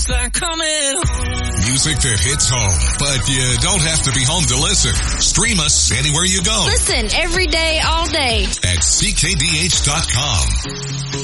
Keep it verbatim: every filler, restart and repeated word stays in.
Music that hits home, but you don't have to be home to listen. Stream us anywhere you go. Listen every day, all day at C K D H dot com.